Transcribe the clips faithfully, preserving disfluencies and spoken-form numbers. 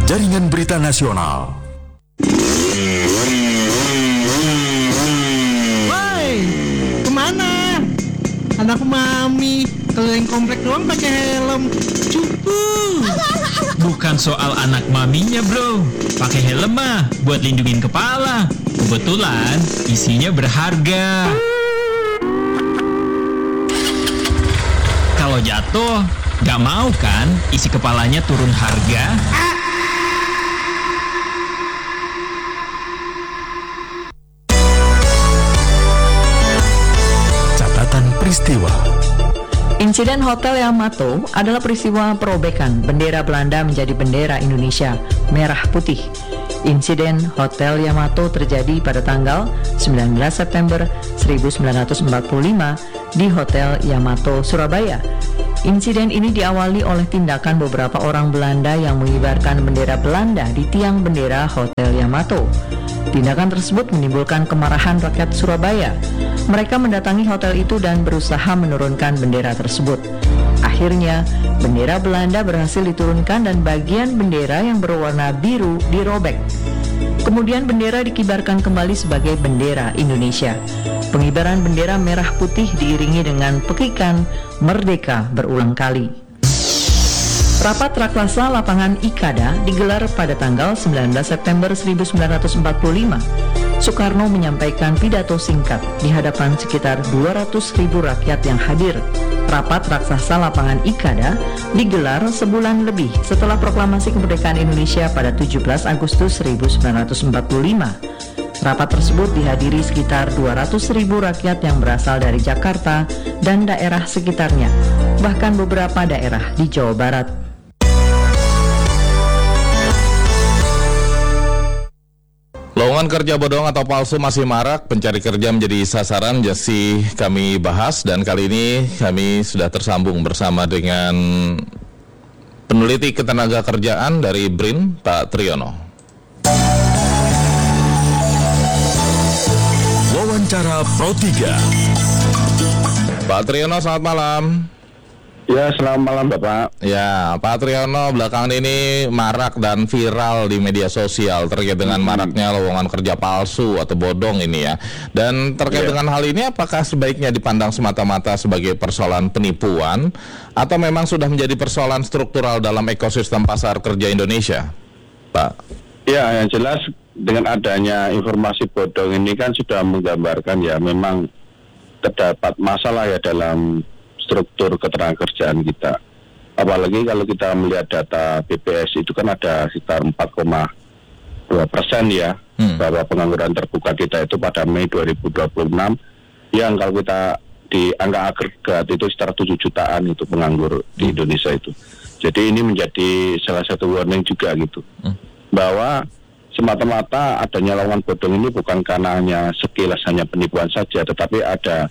Jaringan Berita Nasional. Woi, kemana? Anak mami keliling komplek doang pakai helm. Cukup. Bukan soal anak maminya bro, pakai helm mah buat lindungin kepala. Kebetulan isinya berharga. Kalau jatuh, gak mau kan isi kepalanya turun harga? Catatan peristiwa. Insiden Hotel Yamato adalah peristiwa perobekan bendera Belanda menjadi bendera Indonesia, merah putih. Insiden Hotel Yamato terjadi pada tanggal sembilan belas September seribu sembilan ratus empat puluh lima di Hotel Yamato, Surabaya. Insiden ini diawali oleh tindakan beberapa orang Belanda yang mengibarkan bendera Belanda di tiang bendera Hotel Yamato. Tindakan tersebut menimbulkan kemarahan rakyat Surabaya. Mereka mendatangi hotel itu dan berusaha menurunkan bendera tersebut. Akhirnya, bendera Belanda berhasil diturunkan dan bagian bendera yang berwarna biru dirobek. Kemudian bendera dikibarkan kembali sebagai bendera Indonesia. Pengibaran bendera merah putih diiringi dengan pekikan Merdeka berulang kali. Rapat raklasa lapangan Ikada digelar pada tanggal sembilan belas September seribu sembilan ratus empat puluh lima. Soekarno menyampaikan pidato singkat di hadapan sekitar dua ratus ribu rakyat yang hadir. Rapat raksasa lapangan Ikada digelar sebulan lebih setelah proklamasi kemerdekaan Indonesia pada tujuh belas Agustus seribu sembilan ratus empat puluh lima. Rapat tersebut dihadiri sekitar dua ratus ribu rakyat yang berasal dari Jakarta dan daerah sekitarnya, bahkan beberapa daerah di Jawa Barat. Lowongan kerja bodong atau palsu masih marak, pencari kerja menjadi sasaran, jadi kami bahas, dan kali ini kami sudah tersambung bersama dengan peneliti ketenaga kerjaan dari B R I N, Pak Triyono. Wawancara Pro tiga. Pak Triyono, selamat malam. Ya, selamat malam Bapak. Ya, Pak Triyono, belakangan ini marak dan viral di media sosial terkait dengan hmm. maraknya lowongan kerja palsu atau bodong ini ya. Dan terkait yeah. dengan hal ini, apakah sebaiknya dipandang semata-mata sebagai persoalan penipuan atau memang sudah menjadi persoalan struktural dalam ekosistem pasar kerja Indonesia, Pak? Ya, yang jelas dengan adanya informasi bodong ini kan sudah menggambarkan ya memang terdapat masalah ya dalam struktur ketenagakerjaan kita. Apalagi kalau kita melihat data B P S itu kan ada sekitar empat koma dua persen ya, hmm. bahwa pengangguran terbuka kita itu pada Mei dua ribu dua puluh enam yang kalau kita di angka agregat itu sekitar tujuh jutaan itu penganggur di Indonesia itu. Jadi ini menjadi salah satu warning juga gitu, hmm. bahwa semata-mata adanya lowongan bodong ini bukan karena hanya sekilas hanya penipuan saja, tetapi ada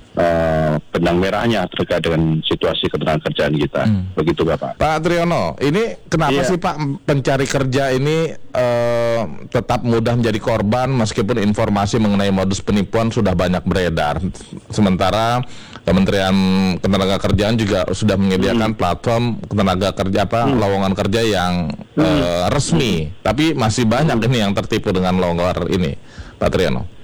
Uh, benang merahnya terkait dengan situasi ketenagakerjaan kita. Hmm. Begitu Bapak. Pak Triyono, ini kenapa yeah. sih Pak pencari kerja ini uh, tetap mudah menjadi korban meskipun informasi mengenai modus penipuan sudah banyak beredar? Sementara Kementerian Ketenagakerjaan juga sudah menyediakan hmm. platform ketenaga kerja apa hmm. lowongan kerja yang hmm. uh, resmi, hmm. tapi masih banyak hmm. ini yang tertipu dengan lowongan ini, Pak Triyono.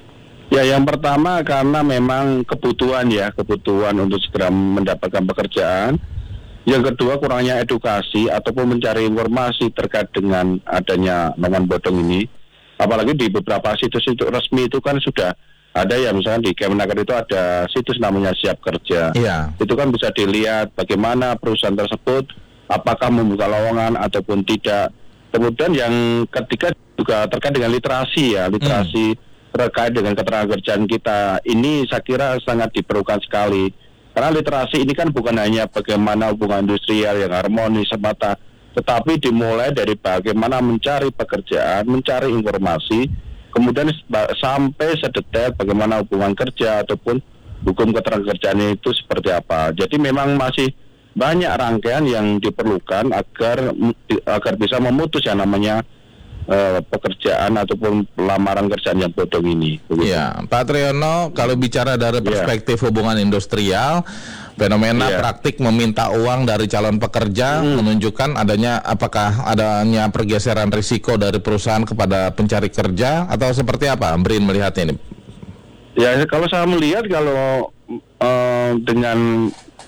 Ya, yang pertama karena memang kebutuhan ya, kebutuhan untuk segera mendapatkan pekerjaan. Yang kedua kurangnya edukasi ataupun mencari informasi terkait dengan adanya lowongan bodong ini. Apalagi di beberapa situs-situs resmi itu kan sudah ada ya, misalnya di Kemenaker itu ada situs namanya Siap Kerja. Iya. Itu kan bisa dilihat bagaimana perusahaan tersebut apakah membuka lowongan ataupun tidak. Kemudian yang ketiga juga terkait dengan literasi ya, literasi hmm. terkait dengan ketenagakerjaan kita ini saya kira sangat diperlukan sekali, karena literasi ini kan bukan hanya bagaimana hubungan industrial yang harmonis semata, tetapi dimulai dari bagaimana mencari pekerjaan, mencari informasi, kemudian sampai sedetail bagaimana hubungan kerja ataupun hukum ketenagakerjaan itu seperti apa. Jadi memang masih banyak rangkaian yang diperlukan agar agar bisa memutus yang namanya Uh, pekerjaan ataupun lamaran kerjaan yang bodong ini. Iya, Pak Triyono, kalau bicara dari perspektif yeah. hubungan industrial, Fenomena Iya. praktik meminta uang dari calon pekerja Hmm. menunjukkan adanya apakah adanya pergeseran risiko dari perusahaan kepada pencari kerja atau seperti apa? Brin melihatnya ini. Ya kalau saya melihat kalau eh, dengan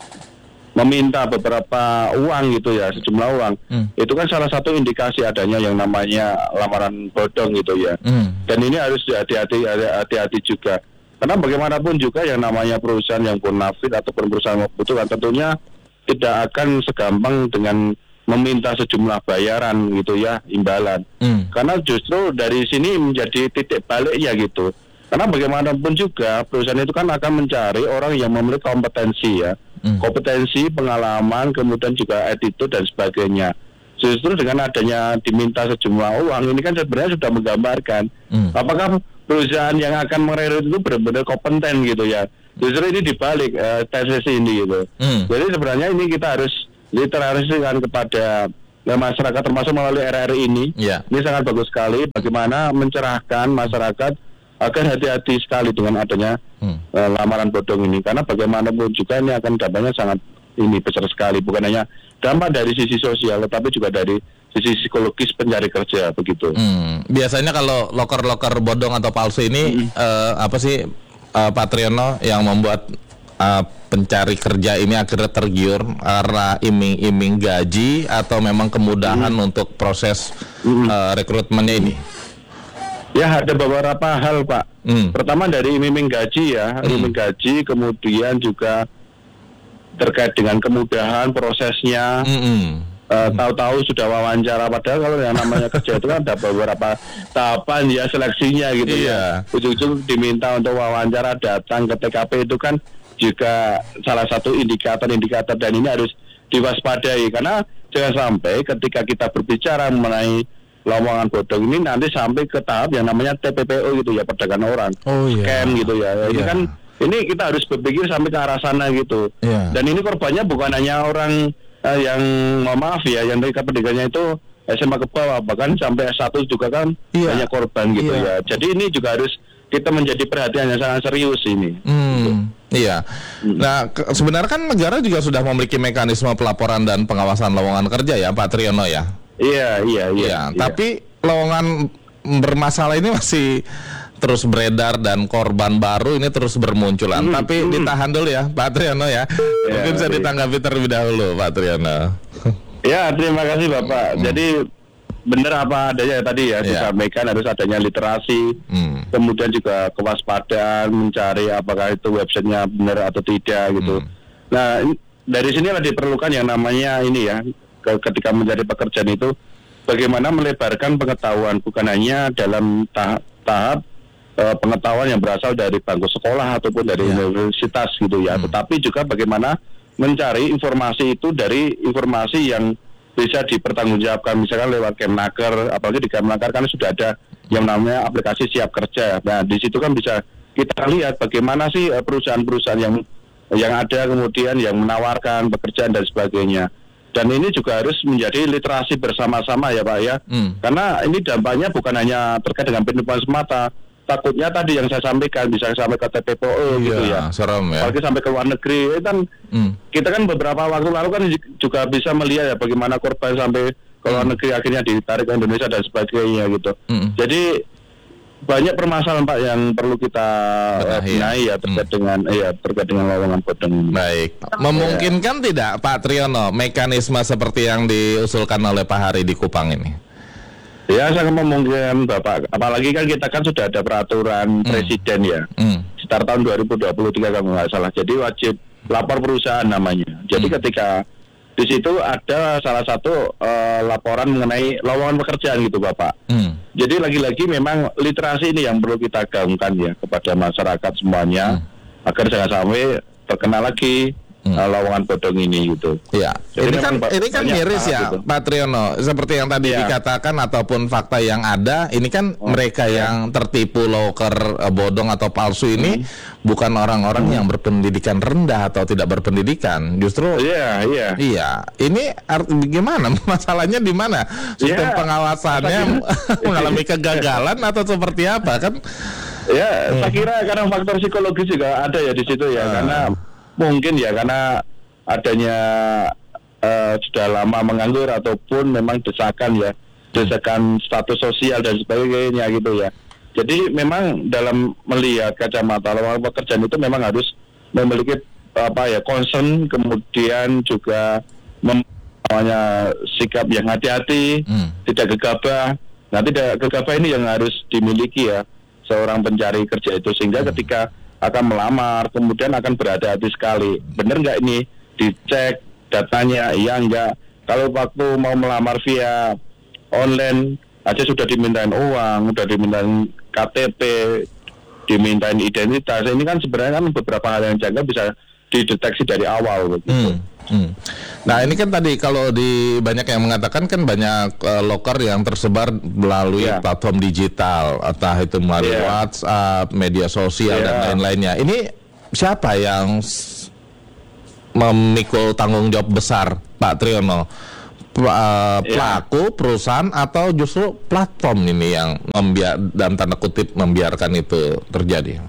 meminta beberapa uang gitu ya, sejumlah uang, Hmm. itu kan salah satu indikasi adanya yang namanya lamaran bodong gitu ya. Hmm. Dan ini harus hati-hati, hati-hati juga. Karena bagaimanapun juga yang namanya perusahaan yang bonafit ataupun perusahaan membutuhkan tentunya tidak akan segampang dengan meminta sejumlah bayaran gitu ya, imbalan. Hmm. Karena justru dari sini menjadi titik baliknya gitu. Karena bagaimanapun juga perusahaan itu kan akan mencari orang yang memiliki kompetensi ya. Hmm. Kompetensi, pengalaman, kemudian juga attitude dan sebagainya. Justru dengan adanya diminta sejumlah uang ini kan sebenarnya sudah menggambarkan Hmm. apakah perusahaan yang akan merekrut itu benar-benar kompeten gitu ya. Justru ini dibalik uh, tesis ini gitu. Hmm. Jadi sebenarnya ini kita harus literasikan kepada ya, masyarakat termasuk melalui R R I ini. Ya. Ini sangat bagus sekali bagaimana mencerahkan masyarakat agar hati-hati sekali dengan adanya Hmm. uh, lamaran bodong ini, karena bagaimanapun juga ini akan dampaknya sangat ini besar sekali, bukan hanya dampak dari sisi sosial tetapi juga dari sisi psikologis pencari kerja begitu. Hmm. Biasanya kalau loker-loker bodong atau palsu ini eh, apa sih eh, Pak Triyono yang membuat eh, pencari kerja ini akhirnya tergiur karena iming-iming gaji atau memang kemudahan untuk proses eh, rekrutmennya ini? Ya ada beberapa hal Pak. Hmm. Pertama dari iming gaji ya, Hmm. iming gaji, kemudian juga terkait dengan kemudahan prosesnya. Mm-mm. Uh, tahu-tahu sudah wawancara, padahal kalau yang namanya kerja itu kan ada beberapa tahapan ya seleksinya gitu Iya. ya. Ujung-ujung diminta untuk wawancara, datang ke T K P itu kan juga salah satu indikator-indikator, dan ini harus diwaspadai karena jangan sampai ketika kita berbicara mengenai lowongan bodong ini nanti sampai ke tahap yang namanya T P P O gitu ya, perdagangan orang, Oh, iya. scam gitu ya. Ini Iya. kan ini kita harus berpikir sampai ke arah sana gitu. Iya. Dan ini korbannya bukan hanya orang eh, yang mohon maaf ya, yang dari pendidikannya itu S M A ke bawah, bahkan sampai S satu juga kan Iya. banyak korban gitu Iya. ya. Jadi ini juga harus kita menjadi perhatian yang sangat serius ini. Hmm, iya. Nah, ke- sebenarnya kan negara juga sudah memiliki mekanisme pelaporan dan pengawasan lowongan kerja ya, Pak Triyono ya. Iya, iya, iya. Iya, tapi lowongan bermasalah ini masih terus beredar dan korban baru ini terus bermunculan. Hmm, Tapi hmm. ditahan dulu ya, Pak Triyono ya. Mungkin bisa iya. ditanggapi terlebih dahulu, Pak Triyono. Ya, terima kasih Bapak. Jadi benar apa adanya tadi ya, Iya. disampaikan harus adanya literasi, Hmm. kemudian juga kewaspadaan, mencari apakah itu websitenya benar atau tidak gitu. Hmm. Nah, in- dari sinilah diperlukan yang namanya ini ya, ke- ketika mencari pekerjaan itu bagaimana melebarkan pengetahuan, bukan hanya dalam tahap, tahap eh, pengetahuan yang berasal dari bangku sekolah ataupun dari Ya. universitas gitu ya, Hmm. tetapi juga bagaimana mencari informasi itu dari informasi yang bisa dipertanggungjawabkan, misalkan lewat Kemnaker, apalagi di Kemnaker kan sudah ada yang namanya aplikasi siap kerja. Nah, di situ kan bisa kita lihat bagaimana sih eh, perusahaan-perusahaan yang yang ada kemudian yang menawarkan pekerjaan dan sebagainya. Dan ini juga harus menjadi literasi bersama-sama ya Pak ya. Hmm. Karena ini dampaknya bukan hanya terkait dengan penipuan semata. Takutnya tadi yang saya sampaikan bisa sampai ke T P P O gitu Iya, ya. serem ya. Apalagi sampai ke luar negeri. Itu kan Hmm. kita kan beberapa waktu lalu kan juga bisa melihat ya bagaimana korban sampai ke luar negeri akhirnya ditarik ke Indonesia dan sebagainya gitu. Hmm. Jadi banyak permasalahan Pak yang perlu kita eh, Benahi, ya. benahi ya terkait dengan ya terkait dengan lowongan bodong ini. Baik. Memungkinkan tidak Pak Triyono mekanisme seperti yang diusulkan oleh Pak Hari di Kupang ini? Ya sangat memungkinkan Bapak. Apalagi kan kita kan sudah ada peraturan presiden ya. Hmm. Sekitar tahun dua ribu dua puluh tiga kalau nggak salah. Jadi wajib lapor perusahaan namanya. Jadi Hmm. ketika di situ ada salah satu eh, laporan mengenai lowongan pekerjaan gitu Bapak. Hmm. Jadi lagi-lagi memang literasi ini yang perlu kita gaungkan ya kepada masyarakat semuanya agar jangan sampai terkena lagi Hmm. eh, lowongan bodong ini gitu. Ya, Jadi ini kan memang ba- ini kan banyak miris tahap ya, itu. Pak Triyono. Seperti yang tadi Iya. dikatakan ataupun fakta yang ada, ini kan Oh, mereka iya. yang tertipu loker eh, bodong atau palsu ini Hmm. bukan orang-orang yang berpendidikan rendah atau tidak berpendidikan. Justru Iya, iya. iya, ini art- gimana masalahnya di mana? Sistem Iya. pengawasannya mengalami kegagalan atau seperti apa kan? Ya, saya kira karena faktor psikologis juga ada ya di situ ya, Ah. karena mungkin ya karena adanya uh, sudah lama menganggur ataupun memang desakan ya, desakan status sosial dan sebagainya gitu ya. Jadi memang dalam melihat kacamata lowongan pekerjaan itu memang harus memiliki apa ya concern, kemudian juga mempunyai sikap yang hati-hati, hmm. tidak gegabah. Nah, tidak gegabah ini yang harus dimiliki ya seorang pencari kerja itu, sehingga hmm. ketika akan melamar kemudian akan berhati-hati sekali. Benar nggak ini dicek datanya? Iya enggak. Kalau waktu mau melamar via online aja sudah dimintain uang, sudah dimintain K T P, dimintain identitas. Ini kan sebenarnya kan beberapa hal yang janggal bisa dideteksi dari awal begitu. Hmm. Hmm. Nah ini kan tadi kalau di banyak yang mengatakan kan banyak uh, loker yang tersebar melalui yeah. platform digital, entah itu melalui yeah. WhatsApp, media sosial yeah. dan lain-lainnya. Ini siapa yang s- memikul tanggung jawab besar, Pak Triyono? P- uh, pelaku, yeah. perusahaan, atau justru platform ini yang membiar dalam tanda kutip membiarkan itu terjadi?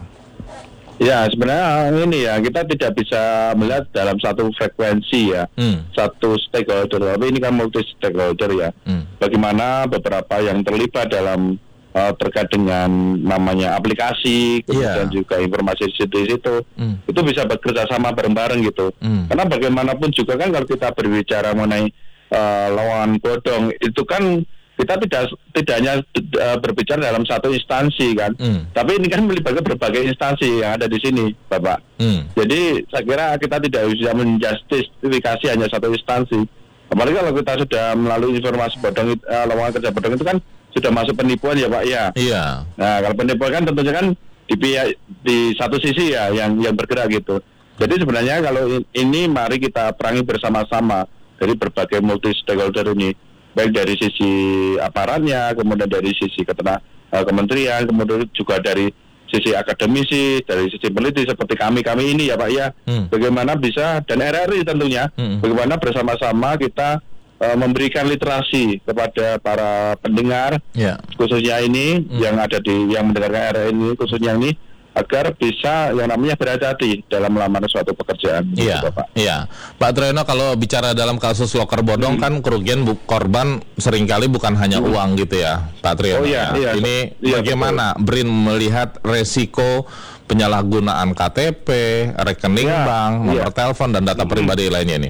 Ya sebenarnya ini ya kita tidak bisa melihat dalam satu frekuensi ya, hmm. satu stakeholder, tapi ini kan multi stakeholder ya. Hmm. Bagaimana beberapa yang terlibat dalam uh, terkait dengan namanya aplikasi, kemudian yeah. juga informasi di situ, hmm. itu bisa bekerja sama bareng-bareng gitu. Hmm. Karena bagaimanapun juga kan kalau kita berbicara mengenai uh, lowongan bodong itu kan kita tidak tidak hanya uh, berbicara dalam satu instansi kan, mm. tapi ini kan melibatkan berbagai instansi yang ada di sini, Bapak. Mm. Jadi saya kira kita tidak bisa menjustifikasi hanya satu instansi. Apalagi kalau kita sudah melalui informasi bodong, uh, lowongan kerja bodong itu kan sudah masuk penipuan ya, Pak. Ya. Iya. Nah kalau penipuan kan tentunya kan di pihak di satu sisi ya yang yang bergerak gitu. Jadi sebenarnya kalau ini mari kita perangi bersama-sama dari berbagai multi stakeholder ini. Baik dari sisi aparatnya, kemudian dari sisi ketena, uh, kementerian, kemudian juga dari sisi akademisi, dari sisi peneliti seperti kami-kami ini ya Pak ya, hmm. bagaimana bisa, dan R R I tentunya, hmm. bagaimana bersama-sama kita uh, memberikan literasi kepada para pendengar, yeah. khususnya ini, hmm. yang ada di, yang mendengarkan R R I ini, khususnya ini, agar bisa yang namanya berhati-hati dalam melamar suatu pekerjaan. Iya, gitu, Pak. Iya. Pak Triyono, kalau bicara dalam kasus loker bodong hmm. kan kerugian bu- korban seringkali bukan hanya hmm. uang gitu ya, Pak Triyono. Oh, iya, iya. Ini iya, bagaimana betul. BRIN melihat resiko penyalahgunaan K T P, rekening ya, bank, nomor iya. telepon dan data pribadi hmm. lainnya ini?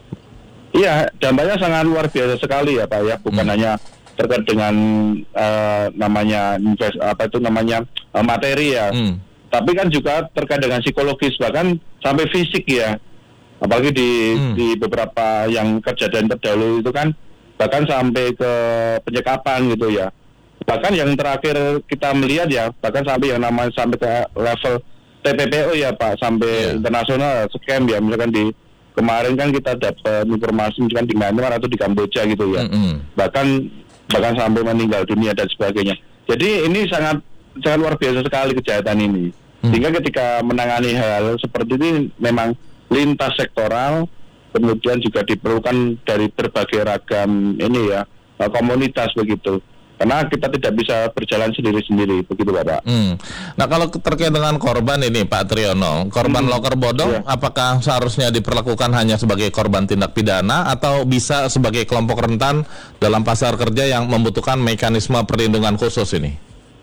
Iya, dampaknya sangat luar biasa sekali ya Pak ya, bukan hmm. hanya terkait dengan uh, namanya invest, apa itu namanya uh, materi ya. Hmm. Tapi kan juga terkait dengan psikologis, bahkan sampai fisik ya. Apalagi di, hmm. di beberapa yang kejadian terdahulu itu kan bahkan sampai ke penyekapan gitu ya. Bahkan yang terakhir kita melihat ya, bahkan sampai yang namanya sampai ke level T P P O ya Pak, sampai yeah. internasional scam ya. Misalkan di kemarin kan kita dapat informasi misalkan di Myanmar atau di Kamboja gitu ya. Mm-hmm. Bahkan bahkan sampai meninggal dunia dan sebagainya. Jadi ini sangat sangat luar biasa sekali kejahatan ini. Hmm. Sehingga ketika menangani hal seperti ini memang lintas sektoral, kemudian juga diperlukan dari berbagai ragam ini ya komunitas begitu. Karena kita tidak bisa berjalan sendiri-sendiri, begitu Bapak. Hmm. Nah kalau terkait dengan korban ini Pak Triyono, korban hmm. loker bodong, yeah. apakah seharusnya diperlakukan hanya sebagai korban tindak pidana atau bisa sebagai kelompok rentan dalam pasar kerja yang membutuhkan mekanisme perlindungan khusus ini?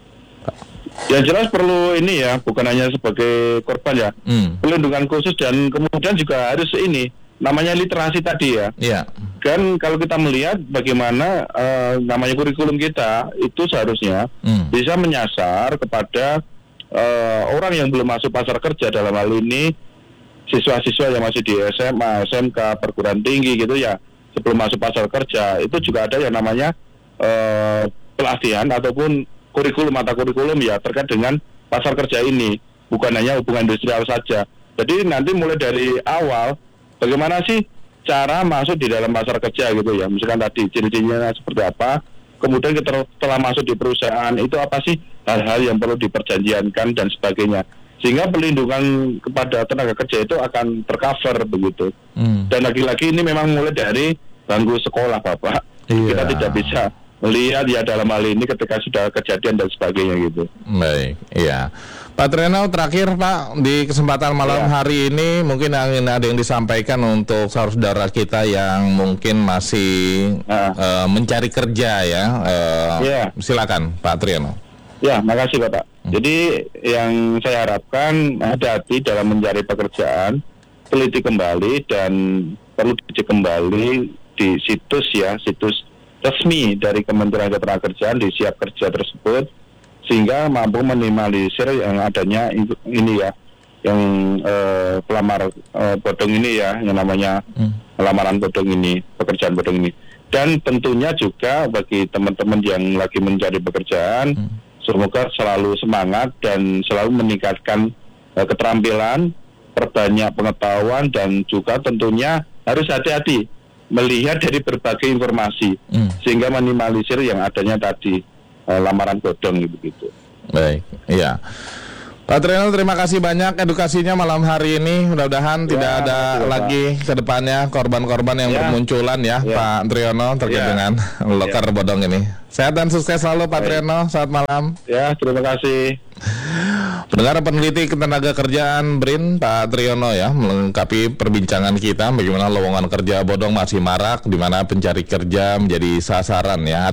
Yang jelas perlu ini ya, bukan hanya sebagai korban ya, hmm. perlindungan khusus dan kemudian juga harus ini, namanya literasi tadi ya. Yeah. Kan kalau kita melihat bagaimana uh, namanya kurikulum kita itu seharusnya hmm. bisa menyasar kepada uh, orang yang belum masuk pasar kerja, dalam hal ini siswa-siswa yang masih di S M A, S M K, perguruan tinggi gitu ya, sebelum masuk pasar kerja. Itu juga ada yang namanya uh, pelatihan ataupun kurikulum mata kurikulum ya terkait dengan pasar kerja ini, bukan hanya hubungan industrial saja. Jadi nanti mulai dari awal bagaimana sih cara masuk di dalam pasar kerja gitu ya, misalkan tadi ciri-cirinya seperti apa, kemudian kita setelah masuk di perusahaan itu apa sih hal-hal yang perlu diperjanjikan dan sebagainya, sehingga perlindungan kepada tenaga kerja itu akan tercover begitu. Hmm. Dan lagi-lagi ini memang mulai dari bangku sekolah Bapak. Iya. Kita tidak bisa melihat ya dalam hal ini ketika sudah kejadian dan sebagainya gitu. Baik, iya. Pak Triyono, terakhir Pak, di kesempatan malam Ya. hari ini mungkin ingin ada yang disampaikan untuk saudara kita yang mungkin masih Ah. eh, mencari kerja ya. Eh, Ya. Silakan Pak Triyono. Ya, makasih Bapak. Jadi yang saya harapkan hati-hati dalam mencari pekerjaan, teliti kembali dan perlu dicek kembali di situs ya, situs resmi dari Kementerian Ketenagakerjaan di Siap Kerja tersebut, sehingga mampu minimalisir yang adanya ini ya, yang eh, pelamar eh, bodong ini ya, yang namanya lamaran bodong ini, pekerjaan bodong ini. Dan tentunya juga bagi teman-teman yang lagi mencari pekerjaan, semoga selalu semangat dan selalu meningkatkan uh, keterampilan, perbanyak pengetahuan, dan juga tentunya harus hati-hati melihat dari berbagai informasi Hmm. sehingga minimalisir yang adanya tadi uh, lamaran bodong gitu-gitu. Baik, iya. Pak Triyono, terima kasih banyak edukasinya malam hari ini. Mudah-mudahan Ya, tidak ada makasih, Bapak. lagi ke depannya korban-korban yang Ya. bermunculan ya, Ya. Pak Triyono, terkait Ya. dengan loker bodong ini. Sehat dan sukses selalu Pak Baik. Triyono. Selamat malam. Ya, terima kasih. Pendengar peneliti ketenaga kerjaan B R I N Pak Triyono ya melengkapi perbincangan kita bagaimana lowongan kerja bodong masih marak, di mana pencari kerja menjadi sasaran ya.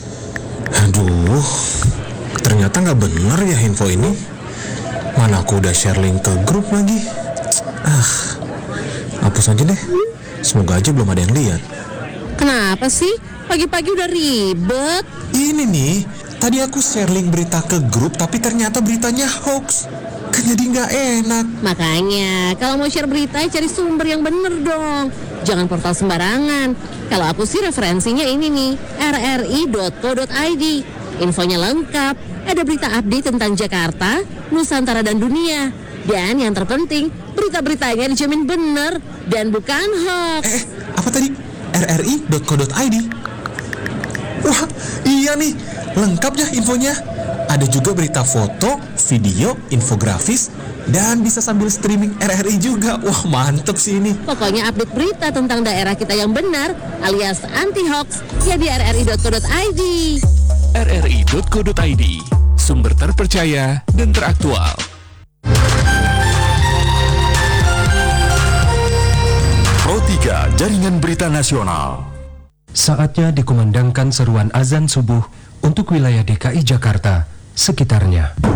Aduh, ternyata nggak bener ya info ini. Mana aku udah share link ke grup lagi. Ah, hapus aja deh. Semoga aja belum ada yang lihat. Kenapa sih? Pagi-pagi udah ribet. Ini nih, tadi aku share link berita ke grup, tapi ternyata beritanya hoax. Kan jadi nggak enak. Makanya, kalau mau share berita, cari sumber yang bener dong. Jangan portal sembarangan. Kalau aku sih referensinya ini nih, r r i dot co dot i d. Infonya lengkap. Ada berita update tentang Jakarta, Nusantara, dan dunia. Dan yang terpenting, berita-beritanya dijamin bener dan bukan hoax. Eh, apa tadi? r r i dot co dot i d. Wah, iya nih. Lengkap ya infonya. Ada juga berita foto, video, infografis, dan bisa sambil streaming R R I juga. Wah, mantep sih ini. Pokoknya update berita tentang daerah kita yang benar alias anti hoax ya di r r i dot co dot i d. r r i dot co dot i d, sumber terpercaya dan teraktual. Pro tiga Jaringan Berita Nasional. Saatnya dikumandangkan seruan azan subuh untuk wilayah D K I Jakarta sekitarnya.